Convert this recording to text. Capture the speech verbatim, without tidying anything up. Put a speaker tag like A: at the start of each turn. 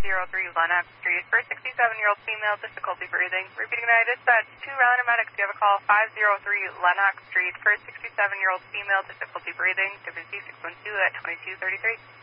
A: oh three Lennox Street for a sixty-seven-year-old female, difficulty breathing. Repeating tonight, dispatch two Round Medics. You have a call five oh three Lennox Street for a sixty-seven-year-old female, difficulty breathing. W C six one two at twenty-two thirty-three.